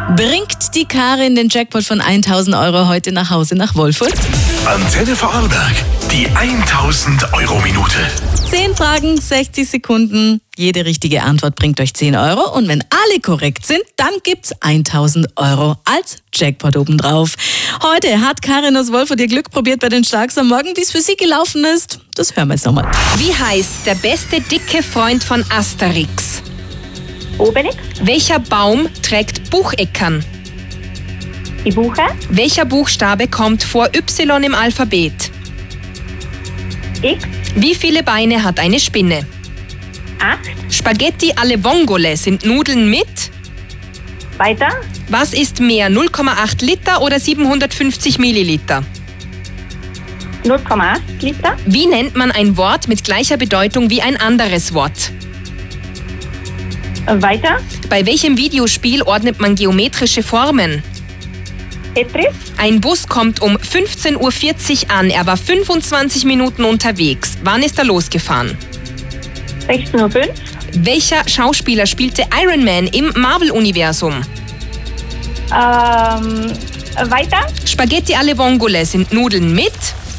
Bringt die Karin den Jackpot von 1.000 € heute nach Hause nach Wolfurt? Antenne Vorarlberg, die 1.000-Euro-Minute. 10 Fragen, 60 Sekunden. Jede richtige Antwort bringt euch 10 €. Und wenn alle korrekt sind, dann gibt's 1.000 € als Jackpot obendrauf. Heute hat Karin aus Wolfurt ihr Glück probiert bei den Starks am Morgen. Wie es für sie gelaufen ist, das hören wir jetzt nochmal. Wie heißt der beste dicke Freund von Asterix? Obelix, Welcher Baum trägt Bucheckern? die Buche, Welcher Buchstabe kommt vor Y im Alphabet? X, Wie viele Beine hat eine Spinne? 8, Spaghetti alle Vongole sind Nudeln mit? weiter, Was ist mehr, 0,8 Liter oder 750 Milliliter? 0,8 Liter, Wie nennt man ein Wort mit gleicher Bedeutung wie ein anderes Wort? weiter, Bei welchem Videospiel ordnet man geometrische Formen? Tetris, Ein Bus kommt um 15:40 Uhr an. Er war 25 Minuten unterwegs. Wann ist er losgefahren? 16:05 Uhr, Welcher Schauspieler spielte Iron Man im Marvel-Universum? weiter, Spaghetti alle Vongole sind Nudeln mit?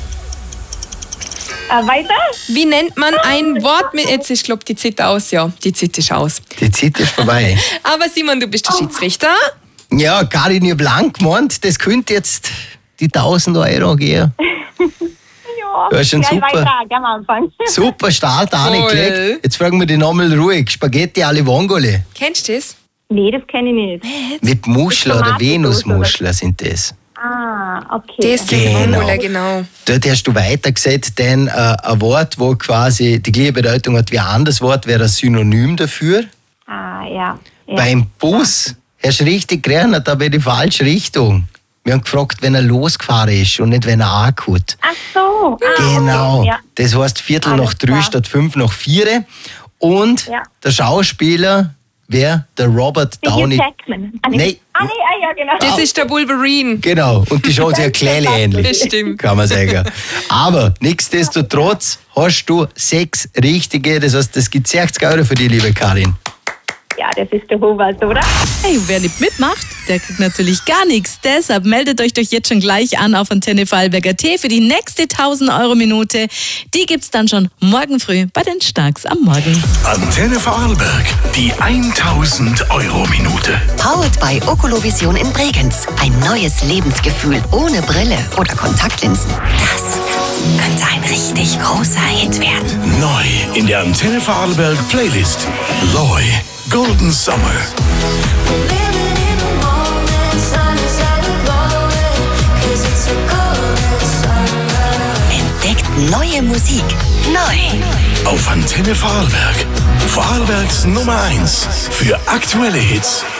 weiter, Wie nennt man ein Wort mit... Jetzt ist, glaube ich, die Zeit aus. Ja, die Zeit ist aus. Die Zeit ist vorbei. Aber Simon, du bist der Schiedsrichter. Ja, Karin, ich hab lang gemeint, das könnte jetzt die 1.000 € gehen. ja, Ja, schon gleich super. weiter am Anfang. Super Start angelegt. Jetzt fragen wir dich nochmal ruhig. Spaghetti alle Vongole. Kennst du das? Nee, das kenne ich nicht. Mit Muschel oder Tomatensoße, Venusmuscheln sind das. Okay. Das sind Genau. Vongole, genau. Dort hast du weitergesetzt, denn ein Wort, wo quasi die gleiche Bedeutung hat wie ein anderes Wort, wäre ein Synonym dafür. Ja. Beim Bus hast du richtig gelernt, aber in die falsche Richtung. Wir haben gefragt, wenn er losgefahren ist und nicht, wenn er angeht. Ach so. Genau. Okay. Ja. Das heißt Viertel Alles nach 3 klar. statt 5 nach 4. Und Ja. der Schauspieler wäre der Robert Der Hugh Downey. Jackman. Nee. Ja, genau. Das ist der Wolverine. Genau, und die schauen sich ja klein ähnlich. Das stimmt. Kann man sagen. Aber nichtsdestotrotz hast du 6 richtige, das heißt, es gibt 60 € für die, liebe Karin. Ja, das ist der Howald, oder? Hey, wer nicht mitmacht, der kriegt natürlich gar nichts. Deshalb meldet euch doch jetzt schon gleich an auf Antenne Vorarlberg.at für die nächste 1.000-Euro-Minute. Die gibt's dann schon morgen früh bei den Starks am Morgen. Antenne Vorarlberg, die 1.000-Euro-Minute. Powered by Oculovision in Bregenz. Ein neues Lebensgefühl ohne Brille oder Kontaktlinsen. Das könnte ein richtig großer Hit werden. Neu in der Antenne Vorarlberg Playlist. Loy, Golden Summer. Entdeckt neue Musik. Neu. Auf Antenne Vorarlberg. Vorarlbergs Nummer 1 für aktuelle Hits